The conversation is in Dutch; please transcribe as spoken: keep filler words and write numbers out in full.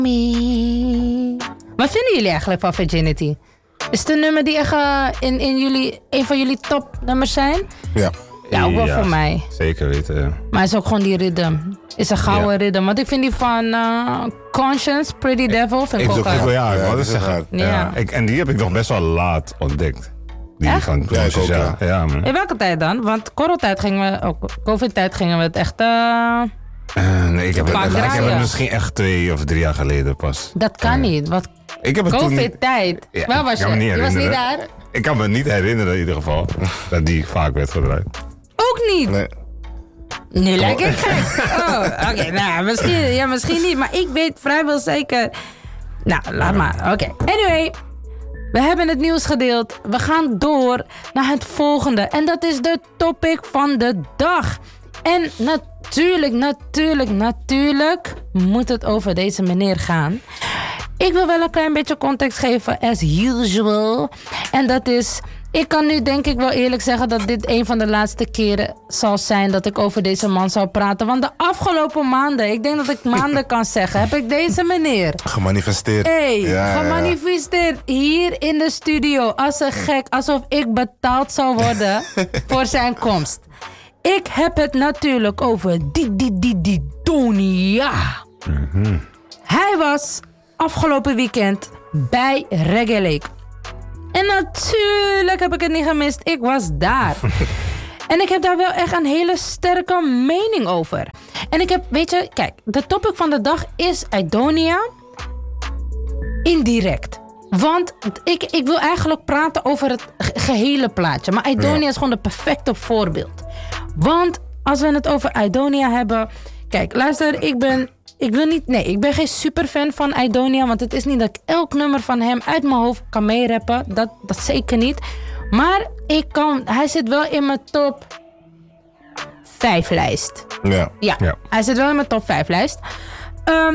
Me. Wat vinden jullie eigenlijk van Virginity? Is het een nummer die echt uh, in, in jullie, een van jullie topnummers zijn? Ja. Ja, ook wel Ja, voor mij. Zeker weten. Ja. Maar het is ook gewoon die rhythm. Is een gouden Ja. rhythm. Want ik vind die van uh, Conscience, Pretty Devil, vind ik, Ik ook ook, ik, hard. ja, ik Ja, wou die het is zeggen. hard. Ja. Ja. Ik, en die heb ik nog best wel laat ontdekt. Die Echt? van Ja, ik ook, ja. ja. Ja, man. In welke tijd dan? Want coronatijd gingen we, ook COVID-tijd gingen we het echt... Uh, Uh, nee, ik heb, het, Vaak ik heb draaien. het misschien echt twee of drie jaar geleden pas. dat kan niet. Want Ik heb het toen niet... COVID-tijd. Ja, Waar ik was je? kan me niet Je was niet herinneren. daar? Ik kan me niet herinneren in ieder geval dat die vaak werd gedraaid. Ook niet. Nee. Nu lijkt ik gek. Oh, oké. Nou, misschien, ja, misschien niet. Maar ik weet vrijwel zeker... Nou, laat maar. Oké. Anyway. We hebben het nieuws gedeeld. We gaan door naar het volgende. En dat is de topic van de dag. En natuurlijk, natuurlijk, natuurlijk moet het over deze meneer gaan. Ik wil wel een klein beetje context geven, as usual. En dat is... Ik kan nu denk ik wel eerlijk zeggen dat dit een van de laatste keren zal zijn dat ik over deze man zou praten. Want de afgelopen maanden, ik denk dat ik maanden kan zeggen, heb ik deze meneer... Gemanifesteerd. Hey, Ja, ja. gemanifesteerd hier in de studio als een gek, alsof ik betaald zou worden voor zijn komst. Ik heb het natuurlijk over die, die, die, die Donia. Mm-hmm. Hij was afgelopen weekend bij Reggae Lake. En natuurlijk heb ik het niet gemist. Ik was daar. En ik heb daar wel echt een hele sterke mening over. En ik heb, weet je, kijk, de topic van de dag is Aidonia. Indirect. Want ik, ik wil eigenlijk praten over het ge- gehele plaatje. Maar Aidonia Ja. is gewoon het perfecte voorbeeld. Want als we het over Aidonia hebben... Kijk, luister, ik ben... Ik wil niet... Nee, ik ben geen superfan van Aidonia. Want het is niet dat ik elk nummer van hem uit mijn hoofd kan meerappen. Dat, dat zeker niet. Maar ik kan... Hij zit wel in mijn top vijf lijst. Ja. Ja, Ja. hij zit wel in mijn top vijf lijst. Um,